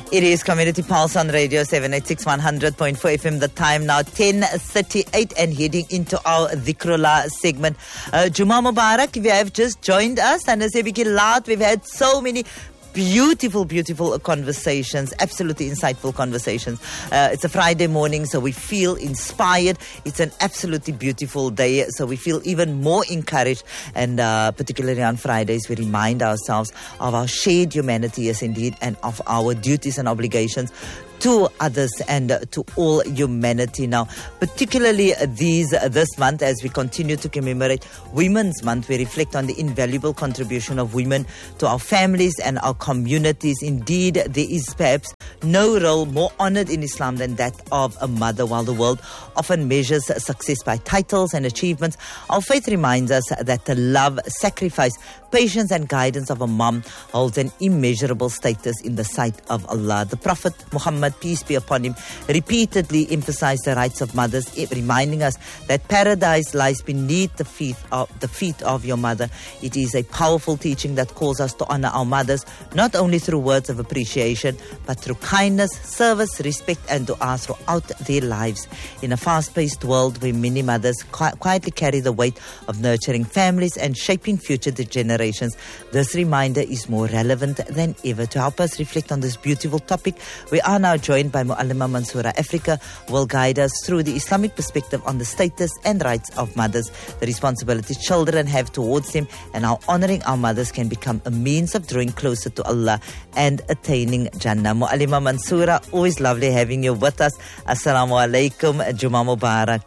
It is Community Pulse on Radio 786 100.4 FM. The time now 10:38 and heading into our Dhikrullah segment. Juma Mubarak, if you have just joined us, and as we've had so many beautiful conversations, absolutely insightful conversations. It's a Friday morning, so we feel inspired. It's an absolutely beautiful day, so we feel even more encouraged. And particularly on Fridays, we remind ourselves of our shared humanity, yes indeed, and of our duties and obligations to others and to all humanity. Now, particularly this month, as we continue to commemorate Women's Month, we reflect on the invaluable contribution of women to our families and our communities. Indeed, there is perhaps no role more honored in Islam than that of a mother. While the world often measures success by titles and achievements, our faith reminds us that the love, sacrifice, patience and guidance of a mom holds an immeasurable status in the sight of Allah. The Prophet Muhammad, peace be upon him, repeatedly emphasized the rights of mothers, reminding us that paradise lies beneath the feet of your mother. It is a powerful teaching that calls us to honor our mothers, not only through words of appreciation, but through kindness, service, respect and dua throughout their lives. In a fast-paced world where many mothers quietly carry the weight of nurturing families and shaping future generations, this reminder is more relevant than ever. To help us reflect on this beautiful topic, we are now joined by Muallima Mansoura Africa, who will guide us through the Islamic perspective on the status and rights of mothers, the responsibilities children have towards them, and how honoring our mothers can become a means of drawing closer to Allah and attaining Jannah. Muallima Mansoura, always lovely having you with us. Assalamu alaikum, Juma Mubarak.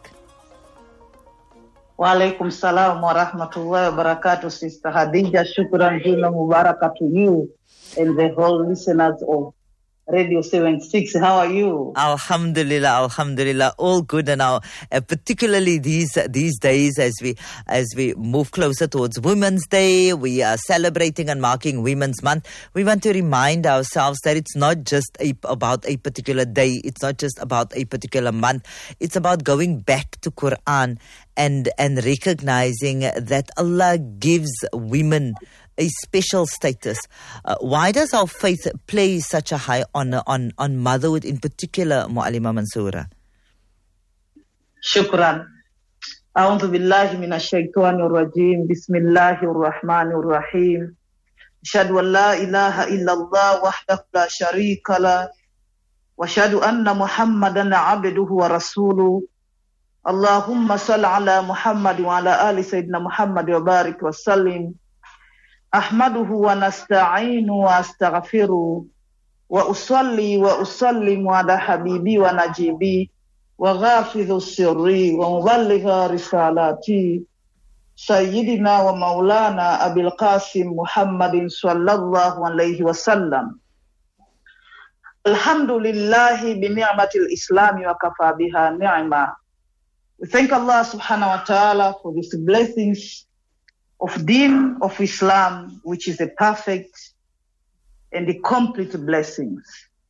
Wa alaikum salam wa rahmatullahi wa barakatuh, Sister Hadija. Shukran, Juma Mubarak to you and the whole listeners of Radio 76. How are you? Alhamdulillah, all good. And now, particularly these days, as we move closer towards Women's Day, we are celebrating and marking Women's Month. We want to remind ourselves that it's not just about a particular day. It's not just about a particular month. It's about going back to Quran and recognizing that Allah gives women a special status. Why does our faith place such a high honor on motherhood in particular, Muallima Mansoura? Shukran. A'udhu billahi minash shaitanir rajim. Bismillahir rahmanir rahim. Ashhadu an la ilaha illallah wahdahu la sharika la wa ashhadu anna Muhammadan 'abduhu wa rasuluhu. Allahumma salli ala Muhammad wa ala ali sayyidina Muhammad wa barik wa sallim. Ahmaduhu wa nasta'inu wa astaghfiru wa usalli wa usallim ala habibi wa najibi wa ghafidhu sirri wa muballigha risalati sayyidina wa maulana Abil Qasim Muhammadin sallallahu alayhi wa sallam. Alhamdulillahi bi ni'matil islami wa kafa biha ni'ma. We thank Allah subhanahu wa ta'ala for these blessings of Deen of Islam, which is a perfect and a complete blessings.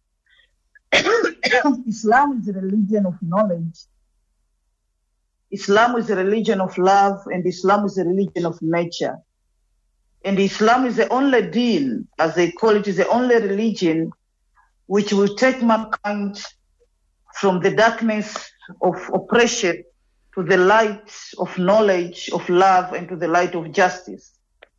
Islam is a religion of knowledge. Islam is a religion of love, and Islam is a religion of nature. And Islam is the only Deen, as they call it, is the only religion which will take mankind from the darkness of oppression to the light of knowledge, of love, and to the light of justice.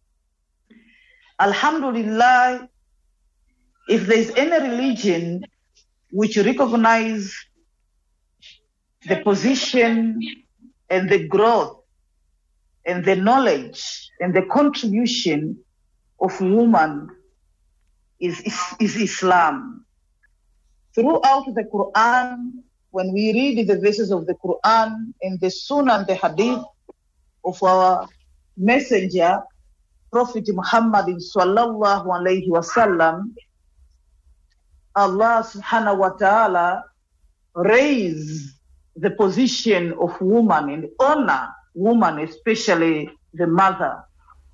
Alhamdulillah, if there is any religion which recognize the position and the growth and the knowledge and the contribution of woman is Islam. Throughout the Quran, when we read the verses of the Quran and the Sunnah and the Hadith of our messenger, Prophet Muhammad sallallahu alayhi wa sallam, Allah subhanahu wa ta'ala raise the position of woman and honor woman, especially the mother.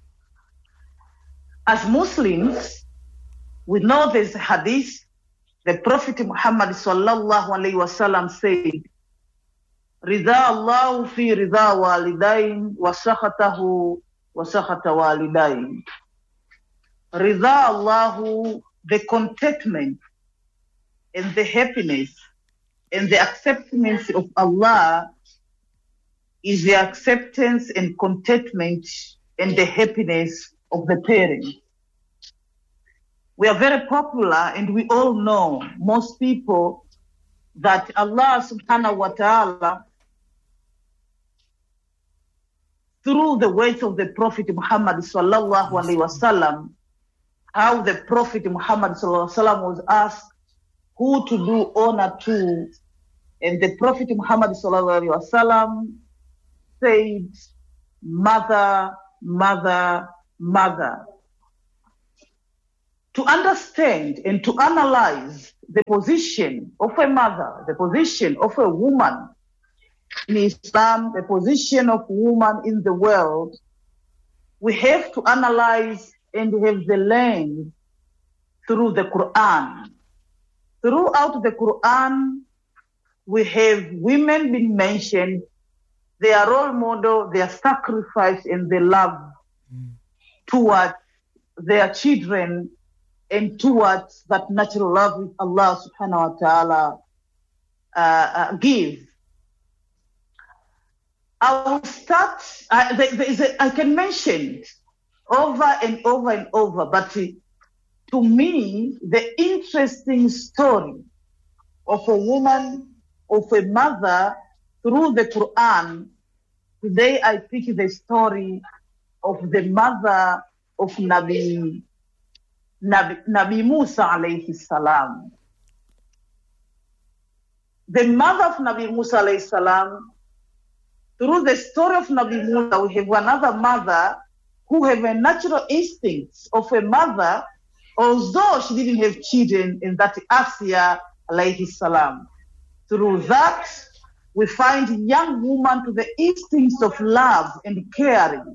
As Muslims, we know there's a hadith. The Prophet Muhammad sallallahu alayhi wa sallam said, Rida Allahu fi rida walidain wa sakhatahu wa sakhata walidain. Rida Allahu, the contentment and the happiness and the acceptance of Allah is the acceptance and contentment and the happiness of the parent. We are very popular and we all know, most people, that Allah subhanahu wa ta'ala, through the words of the Prophet Muhammad sallallahu alaihi wasallam, how the Prophet Muhammad sallallahu alaihi wasallam was asked who to do honor to, and the Prophet Muhammad sallallahu alaihi wasallam said, mother, mother, mother. To understand and to analyze the position of a mother, the position of a woman in Islam, the position of woman in the world, we have to analyze and have the lens through the Quran. Throughout the Quran, we have women being mentioned, their role model, their sacrifice and their love towards their children and towards that natural love which Allah subhanahu wa ta'ala give. I will start, I can mention over and over and over, but to me, the interesting story of a woman, of a mother through the Quran, today I pick the story of the mother of Nabi Musa alayhi salam. The mother of Nabi Musa alayhi salam, through the story of Nabi Musa, we have another mother who have a natural instincts of a mother, although she didn't have children, in that Asiya alayhi salam. Through that, we find a young woman to the instincts of love and caring,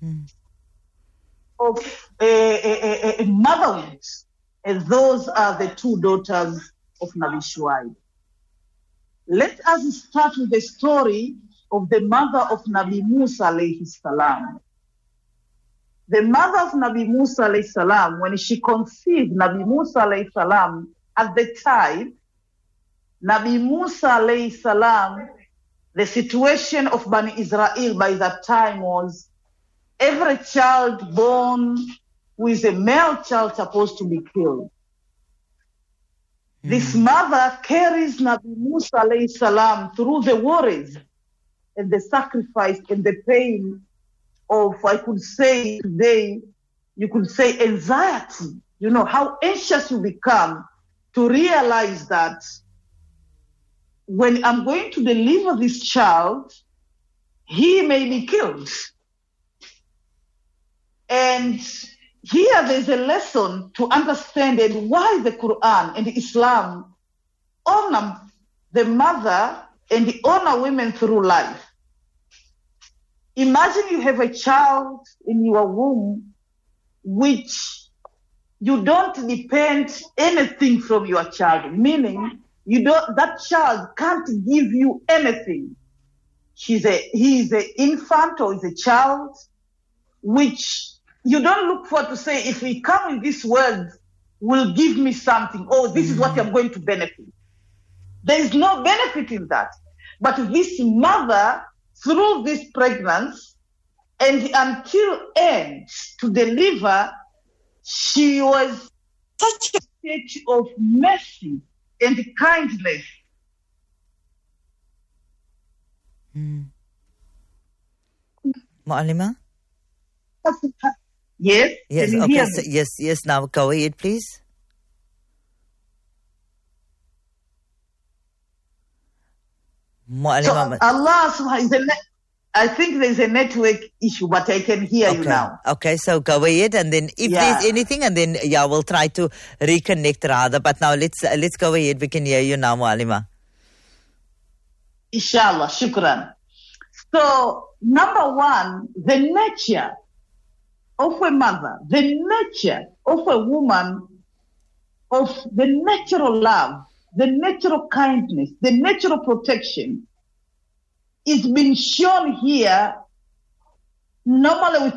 of a motherhood, and those are the two daughters of Nabi Shuaib. Let us start with the story of the mother of Nabi Musa alayhi salam. The mother of Nabi Musa alayhi salam, when she conceived Nabi Musa alayhi salam, at the time, Nabi Musa alayhi salam, the situation of Bani Israel by that time was every child born who is a male child supposed to be killed. This mother carries Nabi Musa alayhi salam through the worries and the sacrifice and the pain of, I could say today, you could say anxiety. You know, how anxious you become to realize that when I'm going to deliver this child, he may be killed. And here there's a lesson to understand and why the Quran and Islam honor the mother and honor women through life. Imagine you have a child in your womb which you don't depend anything from your child, meaning that child can't give you anything. He is an infant or is a child which you don't look for to say, if he come in this world, will give me something. Oh, this is what I'm going to benefit. There is no benefit in that. But this mother, through this pregnancy and until end to deliver, she was such a state of mercy and kindness. Mu'allima? Yes. Yes. Can you Okay. hear So, me? yes. Now go ahead, please. So Mu'allima. Allah subhanahu, I think there's a network issue, but I can hear you now. Okay, so go ahead, and then if there's anything, and then we'll try to reconnect rather. But now let's go ahead. We can hear you now, Mu'allima. Inshallah, shukran. So number one, the nature of a mother, the nature of a woman, of the natural love, the natural kindness, the natural protection is being shown here. Normally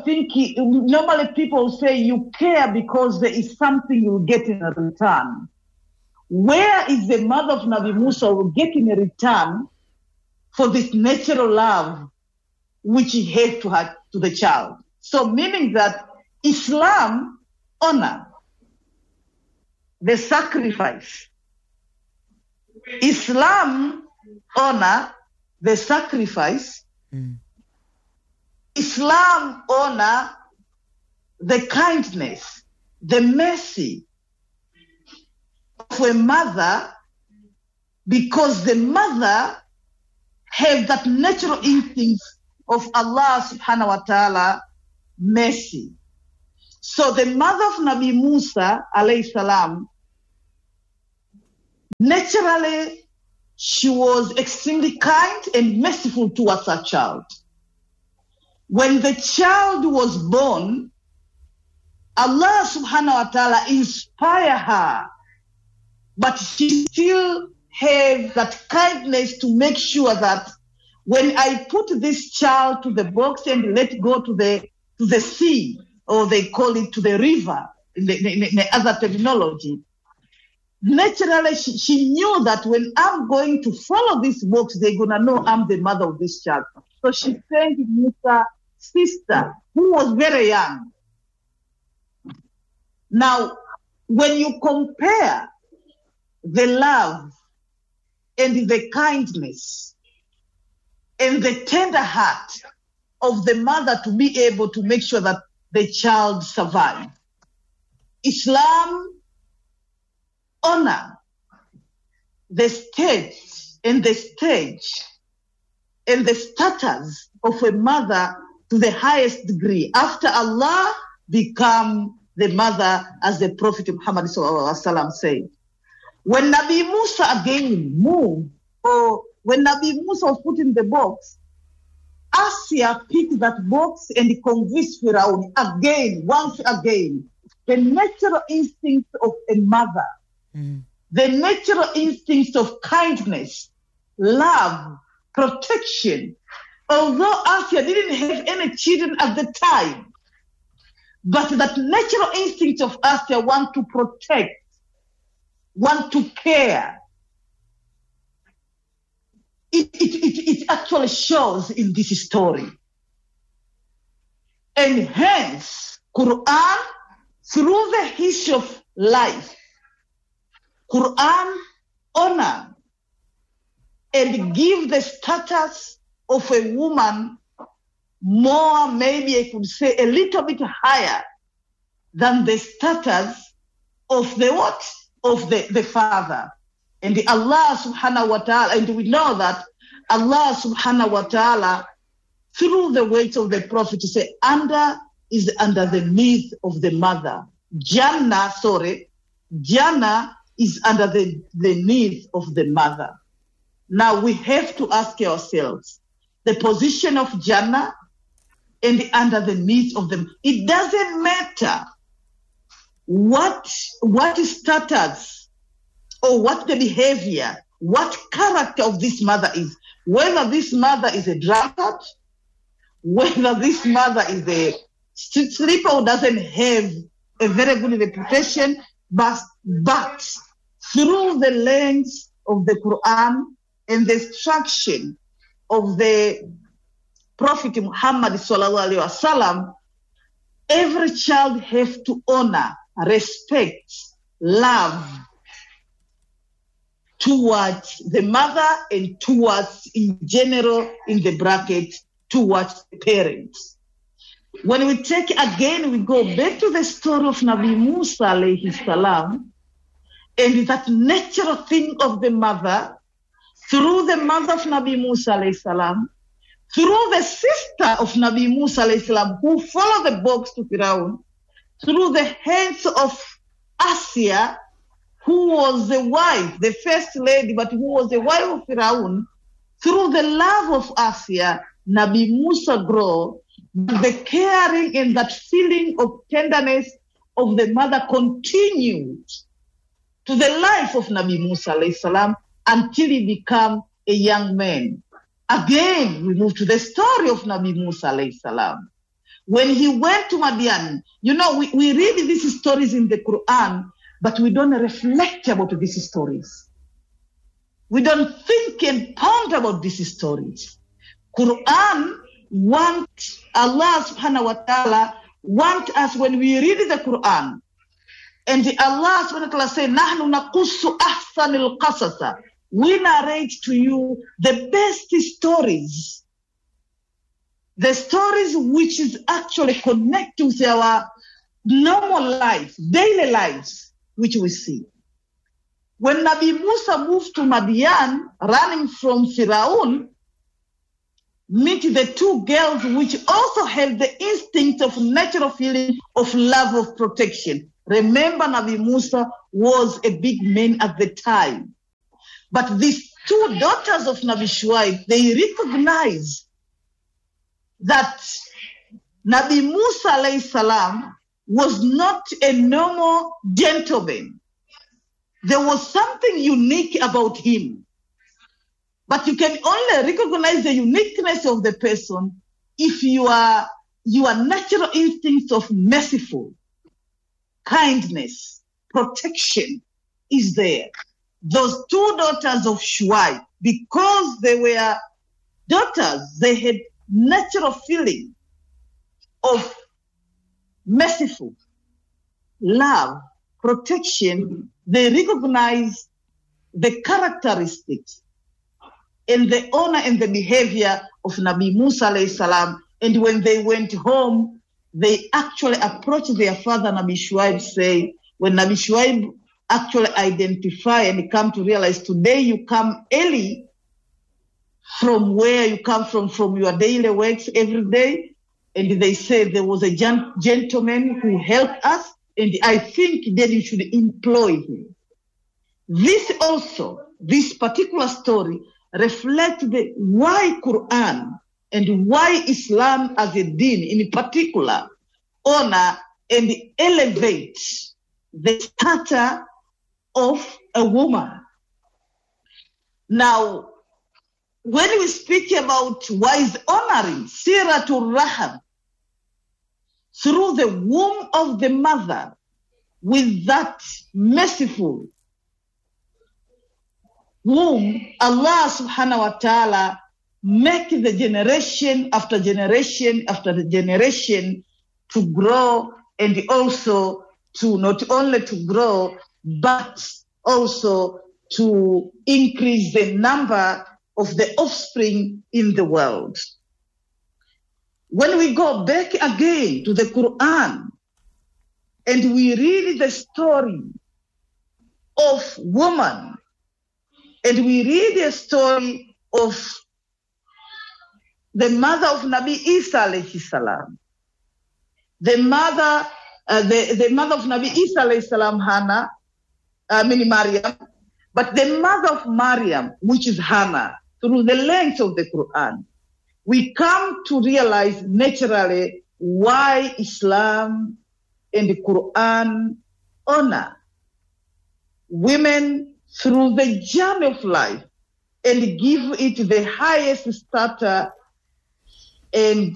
people say you care because there is something you get in return. Where is the mother of Nabi Musa getting a return for this natural love which he had to the child? So meaning that Islam honor the sacrifice. Islam honor the sacrifice. Islam honor the kindness, the mercy of a mother, because the mother have that natural instinct of Allah subhanahu wa ta'ala mercy. So the mother of Nabi Musa alayhi salam, naturally she was extremely kind and merciful towards her child. When the child was born, Allah subhanahu wa ta'ala inspired her, but she still had that kindness to make sure that when I put this child to the box and let go to the sea, or they call it to the river in the other terminology, naturally she knew that when I'm going to follow this box, they're going to know I'm the mother of this child. So she sent Musa's sister, who was very young. Now, when you compare the love and the kindness and the tender heart of the mother to be able to make sure that the child survives, Islam honor the stage and the status of a mother to the highest degree. After Allah become the mother, as the Prophet Muhammad said. When Nabi Musa again moved, or when Nabi Musa was put in the box, Asya picked that box and convinced Pharaoh again, once again, the natural instinct of a mother, the natural instinct of kindness, love, protection. Although Asya didn't have any children at the time, but that natural instinct of Asya want to protect, want to care, it actually shows in this story. And hence, Quran, through the history of life, Quran honor and give the status of a woman more, maybe I could say a little bit higher than the status of the what? Of the father. And Allah subhanahu wa ta'ala, and we know that Allah subhanahu wa ta'ala, through the words of the Prophet, say, is under the knees of the mother. Jannah is under the knees of the mother. Now we have to ask ourselves, the position of Jannah and under the knees of them. It doesn't matter what status or what the behavior, what character of this mother is, whether this mother is a drunkard, whether this mother is a street sleeper who doesn't have a very good reputation, but through the lens of the Quran and the instruction of the Prophet Muhammad sallallahu alaihi wasallam, every child has to honor, respect, love towards the mother and towards, in general, in the bracket, towards the parents. When we take again, we go back to the story of Nabi Musa alayhi salam, and that natural thing of the mother, through the mother of Nabi Musa alayhi salam, through the sister of Nabi Musa alayhi salam, who followed the box to Pharaoh, through the hands of Asya, who was the wife, the first lady, but who was the wife of Pharaoh, through the love of Asya, Nabi Musa grew. The caring and that feeling of tenderness of the mother continued to the life of Nabi Musa alayhi salam until he became a young man. Again, we move to the story of Nabi Musa alayhi salam. When he went to Madian, you know, we read these stories in the Quran, but we don't reflect about these stories. We don't think and ponder about these stories. Quran wants, Allah subhanahu wa ta'ala want us, when we read the Quran, and Allah subhanahu wa ta'ala say, Nahnu naqussu ahsanil qasasa. We narrate to you the best stories. The stories which is actually connected with our normal life, daily lives, which we see. When Nabi Musa moved to Madian, running from Firaun, meet the two girls which also had the instinct of natural feeling of love, of protection. Remember, Nabi Musa was a big man at the time. But these two daughters of Nabi Shuaib, they recognize that Nabi Musa alayhi salam was not a normal gentleman. There was something unique about him. But you can only recognize the uniqueness of the person if your natural instincts of merciful, kindness, protection is there. Those two daughters of Shuaib, because they were daughters, they had natural feeling of merciful, love, protection. They recognize the characteristics and the honor and the behavior of Nabi Musa alayhi salam. And when they went home, they actually approached their father, Nabi Shuaib, say, when Nabi Shuaib actually identify and come to realize, today you come early from where you come from your daily works every day. And they said there was a gentleman who helped us, and I think that you should employ him. This particular story reflects why Quran and why Islam as a deen in particular honor and elevate the status of a woman. Now, when we speak about why is honoring Siratul Raham through the womb of the mother with that merciful womb, Allah subhanahu wa ta'ala make the generation after generation after generation to grow, and also to not only to grow, but also to increase the number of the offspring in the world. When we go back again to the Quran and we read the story of woman, and we read the story of the mother of Nabi Isa alayhi salam, the mother of Nabi Isa alayhi salam, Hannah, Maryam, but the mother of Maryam, which is Hannah, through the lens of the Quran, we come to realize naturally why Islam and the Quran honor women through the journey of life and give it the highest status and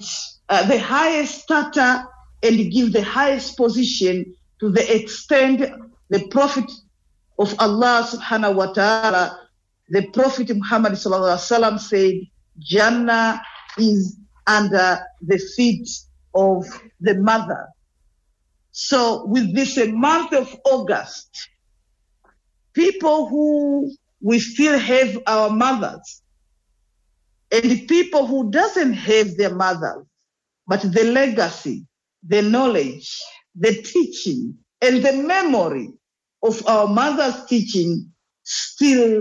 give the highest position, to the extent the Prophet of Allah subhanahu wa ta'ala, the Prophet Muhammad sallallahu alaihi wasallam said, Jannah is under the feet of the mother. So with this month of August, people who we still have our mothers, and the people who doesn't have their mothers, but the legacy, the knowledge, the teaching, and the memory of our mother's teaching still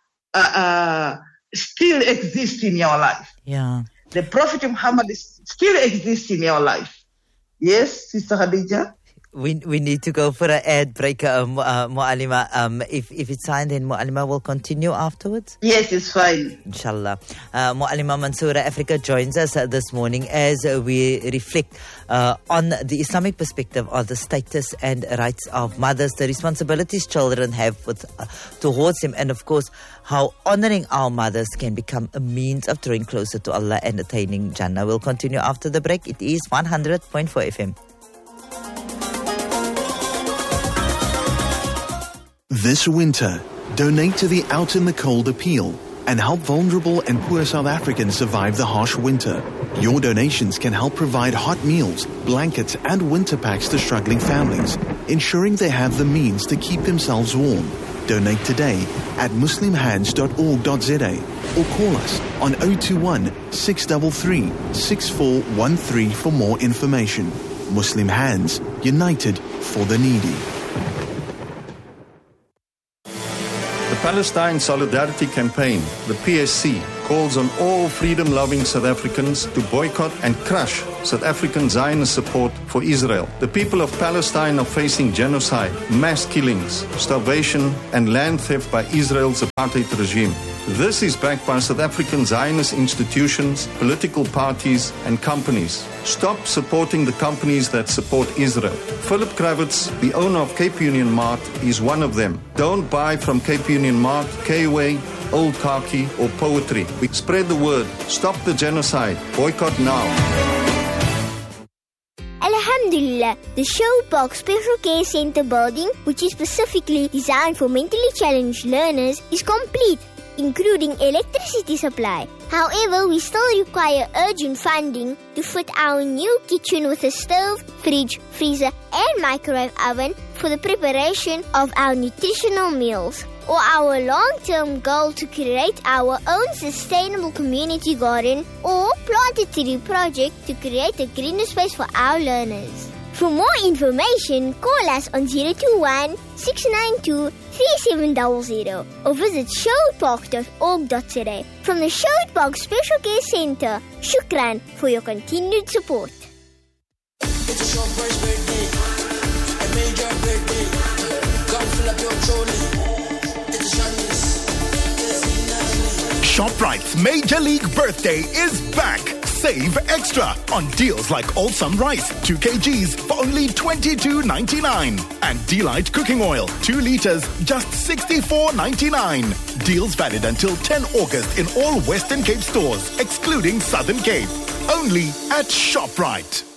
exist in your life. Yeah. The Prophet Muhammad still exists in your life. Yes, Sister Khadija? We need to go for an ad break, Mu'alima. If it's fine, then Mu'alima will continue afterwards. Yes, it's fine. Inshallah. Mu'alima Mansoura Africa joins us this morning as we reflect on the Islamic perspective of the status and rights of mothers, the responsibilities children have towards them, and of course, how honoring our mothers can become a means of drawing closer to Allah and attaining Jannah. We'll continue after the break. It is 100.4 FM. This winter, donate to the Out in the Cold appeal and help vulnerable and poor South Africans survive the harsh winter. Your donations can help provide hot meals, blankets and winter packs to struggling families, ensuring they have the means to keep themselves warm. Donate today at muslimhands.org.za or call us on 021 633 6413 for more information. Muslim Hands, united for the needy. The Palestine Solidarity Campaign, the PSC, calls on all freedom-loving South Africans to boycott and crush South African Zionist support for Israel. The people of Palestine are facing genocide, mass killings, starvation, and land theft by Israel's apartheid regime. This is backed by South African Zionist institutions, political parties, and companies. Stop supporting the companies that support Israel. Philip Kravitz, the owner of Cape Union Mart, is one of them. Don't buy from Cape Union Mart, K-Way, Old Khaki, or Poetry. We spread the word. Stop the genocide. Boycott now. Alhamdulillah, the Showbox Special Care Center building, which is specifically designed for mentally challenged learners, is complete, including electricity supply. However, we still require urgent funding to fit our new kitchen with a stove, fridge, freezer, and microwave oven for the preparation of our nutritional meals, or our long-term goal to create our own sustainable community garden or plant a tree project to create a greener space for our learners. For more information, call us on 021 692 3700 or visit showpark.org.za. From the Showpark Special Care Center, shukran for your continued support. It's a Shoprite's birthday, a major birthday. Come fill up your trolley. It's a Shanice. Shoprite's Major League Birthday is back. Save extra on deals like Allsum Rice, 2 kgs for only $22.99. And Delight Cooking Oil, 2 liters, just $64.99. Deals valid until 10 August in all Western Cape stores, excluding Southern Cape. Only at Shoprite.